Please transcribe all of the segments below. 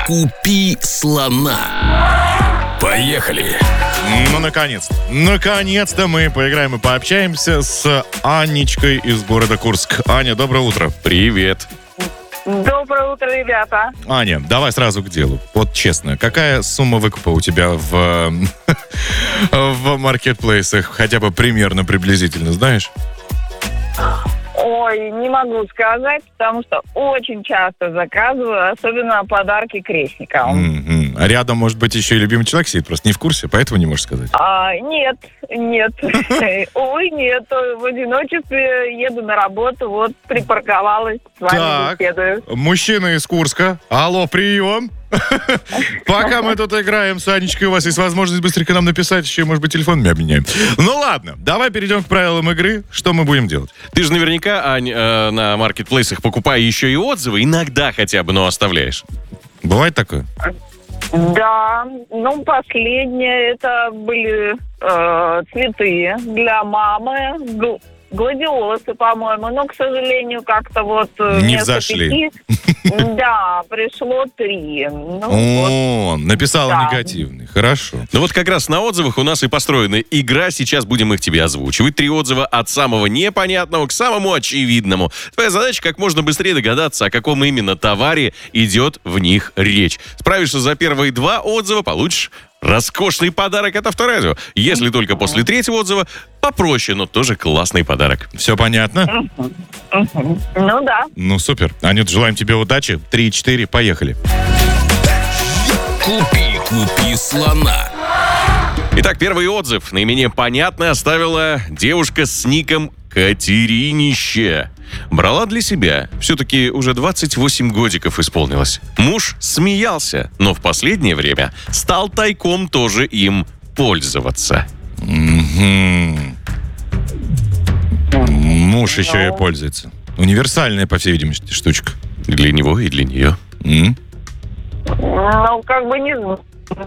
Купи слона. Поехали. Ну, наконец-то мы поиграем и пообщаемся с Анечкой из города Курск. Аня, доброе утро. Привет. Доброе утро, ребята. Аня, давай сразу к делу. Вот честно, какая сумма выкупа у тебя в маркетплейсах? Хотя бы примерно, приблизительно, знаешь? Ой, не могу сказать, потому что очень часто заказываю, особенно подарки крестникам. А рядом, может быть, еще и любимый человек сидит, просто не в курсе, поэтому не можешь сказать. Нет. Ой, нет. В одиночестве еду на работу, вот припарковалась, с вами беседую. Мужчина из Курска. Алло, прием. Пока мы тут играем с Анечкой, у вас есть возможность быстренько нам написать, еще, может быть, телефонами обменяем. Ну ладно, давай перейдем к правилам игры. Что мы будем делать? Ты же наверняка, Ань, на маркетплейсах, покупая еще и отзывы, иногда хотя бы, но оставляешь. Бывает такое? Да, последнее это были цветы для мамы, гладиолусы, по-моему, но, к сожалению, как-то вот... Не взошли. Да, пришло 3. Написала негативный, хорошо. Ну вот как раз на отзывах у нас и построена игра, сейчас будем их тебе озвучивать. 3 отзыва от самого непонятного к самому очевидному. Твоя задача как можно быстрее догадаться, о каком именно товаре идет в них речь. Справишься за первые 2 отзыва, получишь роскошный подарок от Авторадио. Если только после 3-го отзыва, попроще, но тоже классный подарок. Все понятно? Ну да. Ну супер. Анют, желаем тебе удачи. 3-4, поехали. Купи слона. Итак, первый отзыв. Наименее понятно оставила девушка с ником Катеринище. Брала для себя. Все-таки уже 28 годиков исполнилось. Муж смеялся, но в последнее время стал тайком тоже им пользоваться. Муж еще и пользуется. Универсальная, по всей видимости, штучка. Для него и для нее. Как бы не знаю.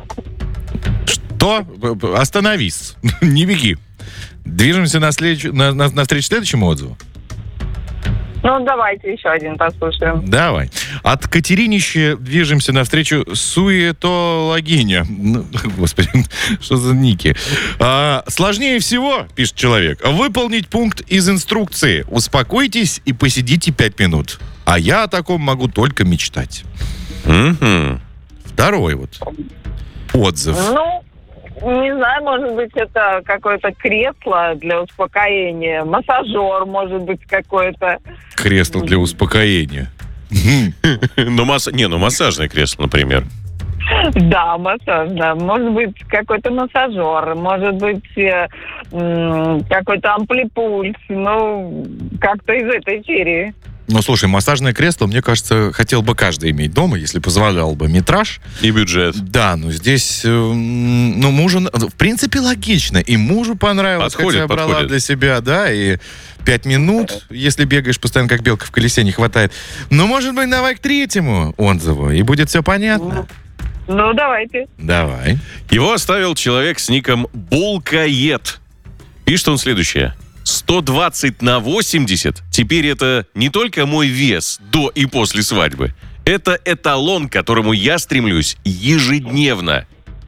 Что? Остановись. Не движемся навстречу следующему отзыву. Давайте еще один послушаем. Давай. От Катеринища движемся навстречу суетологиня. Господи, что за ники? Сложнее всего, пишет человек, выполнить пункт из инструкции. Успокойтесь и посидите 5 минут. А я о таком могу только мечтать. Второй отзыв. Не знаю, может быть, это какое-то кресло для успокоения, массажер, может быть, какое-то. Кресло для успокоения. Массажное кресло, например. Да, массажное. Может быть, какой-то массажер, может быть, какой-то амплипульс, как-то из этой серии. Слушай, массажное кресло, мне кажется, хотел бы каждый иметь дома, если позволял бы метраж. И бюджет. Да, здесь, мужу, в принципе, логично. И мужу понравилось, хотя брала для себя, да, и 5 минут, если бегаешь постоянно, как белка в колесе, не хватает. Может быть, давай к 3-му отзыву, и будет все понятно. Давайте. Давай. Его оставил человек с ником Булкаед. Пишет он следующее. 120 на 80. Теперь это не только мой вес до и после свадьбы. Это эталон, к которому я стремлюсь ежедневно.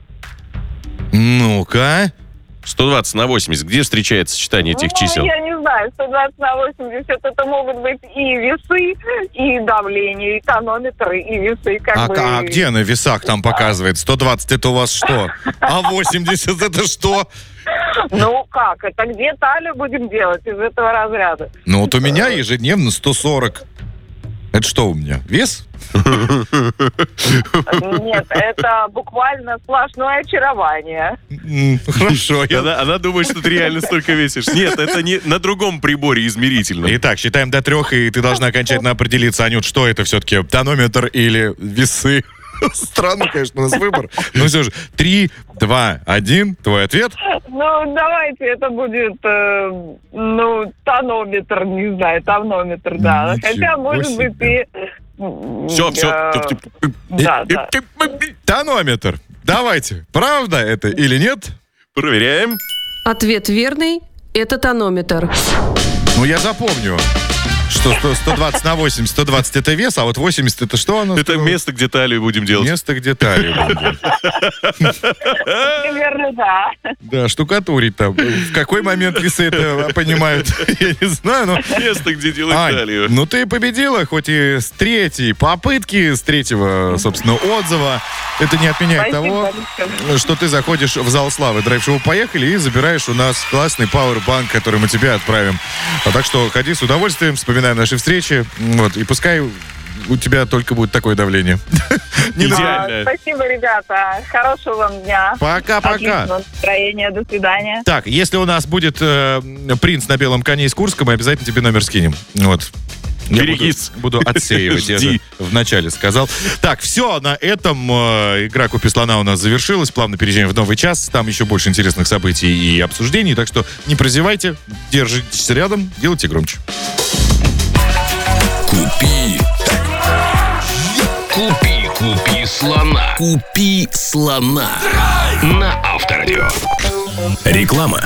Ну-ка. 120 на 80. Где встречается сочетание этих чисел? Я не знаю. 120 на 80 это могут быть и весы, и давление, и тонометр, и весы. А где на весах там показывает? 120 это у вас что? А 80 это что? Это где талию будем делать из этого разряда? У меня ежедневно 140. Это что у меня? Вес? Нет, это буквально сплошное очарование. Хорошо. Она думает, что ты реально столько весишь. Нет, это не на другом приборе измерительном. Итак, считаем до 3, и ты должна окончательно определиться, Анют, что это все-таки, тонометр или весы? Странно, конечно, у нас выбор. Все же, 3, 2, 1, твой ответ? Давайте это будет, тонометр, не знаю, тонометр, да. Хотя, может быть, и... Все. Да. Тонометр. Давайте, правда это или нет? Проверяем. Ответ верный. Это тонометр. Я запомню. Что 120 на 80, 120 это вес, а вот 80 это что оно? Это место, где талию будем делать. Место, где талию будем делать. Примерно, да. Да, штукатурить там. В какой момент весы это понимают, я не знаю, но... Место, где делать талию. Ну ты победила, хоть и с третьей попытки, с третьего, собственно, отзыва. Это не отменяет того, что ты заходишь в зал славы драйв-шоу «Поехали» и забираешь у нас классный пауэрбанк, который мы тебе отправим. Так что ходи с удовольствием, вспоминаем наши встречи. Вот, и пускай у тебя только будет такое давление. Идеально. Спасибо, ребята. Хорошего вам дня. Пока-пока. Отличного настроения. До свидания. Так, если у нас будет принц на белом коне из Курска, мы обязательно тебе номер скинем. Вот. Я буду отсеивать, я же вначале сказал. Так, все, на этом игра «Купи слона» у нас завершилась. Плавно переезжаем в новый час. Там еще больше интересных событий и обсуждений. Так что не прозевайте, держитесь рядом, делайте громче. Купи слона. Купи слона. На Авторадио. Реклама.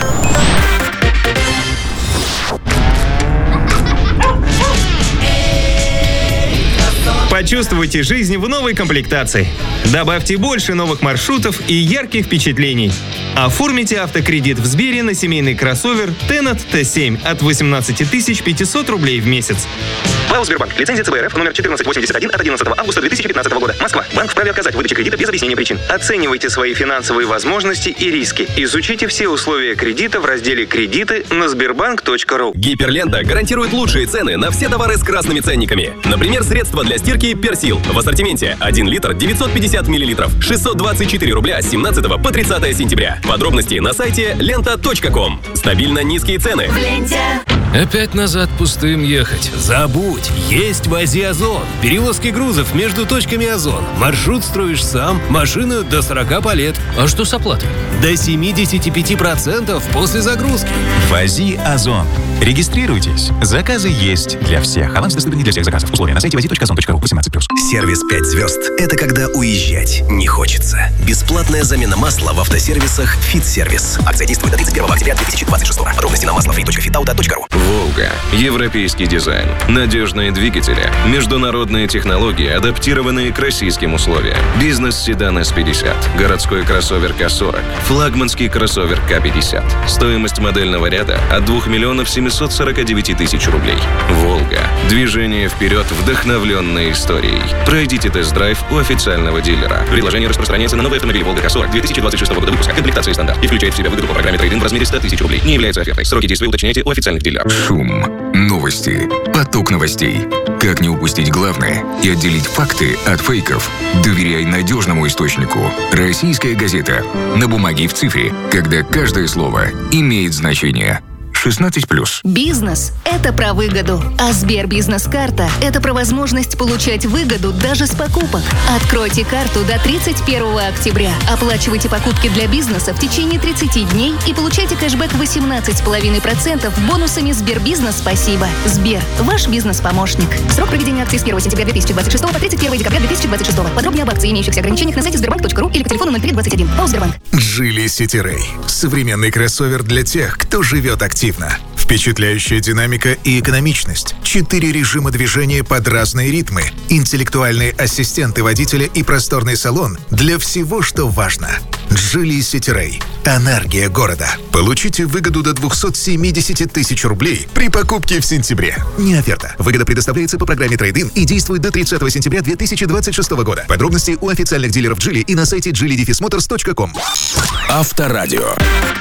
Почувствуйте жизнь в новой комплектации. Добавьте больше новых маршрутов и ярких впечатлений. Оформите автокредит в Сбере на семейный кроссовер Tennet T7 от 18 500 рублей в месяц. ПАО «Сбербанк». Лицензия ЦБ РФ номер 1481 от 11 августа 2015 года. Москва. Банк вправе отказать в выдаче кредита без объяснения причин. Оценивайте свои финансовые возможности и риски. Изучите все условия кредита в разделе «Кредиты» на sberbank.ru. Гиперлента гарантирует лучшие цены на все товары с красными ценниками. Например, средства для стирки «Персил». В ассортименте 1 литр 950 миллилитров. 624 рубля с 17 по 30 сентября. Подробности на сайте лента.ком. Стабильно низкие цены. В ленте. Опять назад пустым ехать. Забудь, есть в Ази Озон. Перевозки грузов между точками Озон. Маршрут строишь сам, машина до 40 по лет. А что с оплатой? До 75% после загрузки. В Ази Озон. Регистрируйтесь. Заказы есть для всех. Аванс доступен не для всех заказов. Условия на сайте wazi.ozon.ru. 18+. Сервис 5 звезд – это когда уезжать не хочется. Бесплатная замена масла в автосервисах «Фит-сервис». Акция действует до 31 октября 2026. Подробности на maslafit.fitauto.ru. «Волга». Европейский дизайн. Надежные двигатели. Международные технологии, адаптированные к российским условиям. Бизнес-седан S50. Городской кроссовер К40. Флагманский кроссовер К50. Стоимость модельного ряда от 2 749 000 рублей. «Волга». Движение вперед, вдохновленное историей. Пройдите тест-драйв у официального дилера. Предложение распространяется на новые автомобили «Волга К40» 2026 года выпуска. Комплектация стандарт. И включает в себя выгоду по программе трейд-ин в размере 100 000 рублей. Не является офертой. Сроки действия уточняйте у официальных дилеров. Шум. Новости. Поток новостей. Как не упустить главное и отделить факты от фейков? Доверяй надежному источнику. Российская газета. На бумаге и в цифре. Когда каждое слово имеет значение. 16+. Бизнес – это про выгоду. А Сбербизнес-карта – это про возможность получать выгоду даже с покупок. Откройте карту до 31 октября. Оплачивайте покупки для бизнеса в течение 30 дней и получайте кэшбэк 18,5% бонусами Сбербизнес «Спасибо». Сбер – ваш бизнес-помощник. Срок проведения акции с 1 сентября 2026 по 31 декабря 2026. Подробнее об акции и имеющихся ограничениях на сайте sberbank.ru или по телефону 0321. ПАО «Сбербанк». Geely City Ray. Современный кроссовер для тех, кто живет активно. Впечатляющая динамика и экономичность. 4 режима движения под разные ритмы. Интеллектуальные ассистенты водителя и просторный салон для всего, что важно. Geely City Ray. Энергия города. Получите выгоду до 270 000 рублей при покупке в сентябре. Не оферта. Выгода предоставляется по программе трейд-ин и действует до 30 сентября 2026 года. Подробности у официальных дилеров Geely и на сайте geely-motors.com. Авторадио.